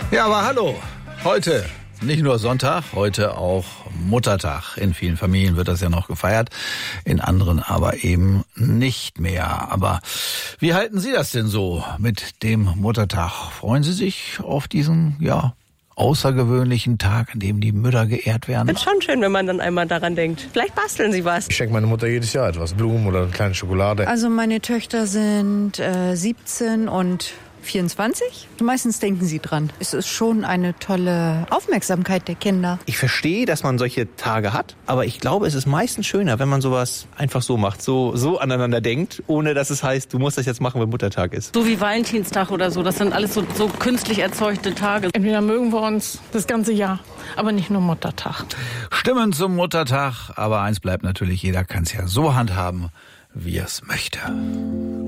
Ja, aber hallo, heute nicht nur Sonntag, heute auch Muttertag. In vielen Familien wird das ja noch gefeiert, in anderen aber eben nicht mehr. Aber wie halten Sie das denn so mit dem Muttertag? Freuen Sie sich auf diesen, außergewöhnlichen Tag, an dem die Mütter geehrt werden? Ist schon schön, wenn man dann einmal daran denkt. Vielleicht basteln Sie was. Ich schenke meiner Mutter jedes Jahr etwas, Blumen oder eine kleine Schokolade. Also meine Töchter sind 17 und 24. Meistens denken sie dran. Es ist schon eine tolle Aufmerksamkeit der Kinder. Ich verstehe, dass man solche Tage hat, aber ich glaube, es ist meistens schöner, wenn man sowas einfach so macht, so aneinander denkt, ohne dass es heißt, du musst das jetzt machen, wenn Muttertag ist. So wie Valentinstag oder so, das sind alles so künstlich erzeugte Tage. Entweder mögen wir uns das ganze Jahr, aber nicht nur Muttertag. Stimmen zum Muttertag, aber eins bleibt natürlich, jeder kann es ja so handhaben, wie er es möchte.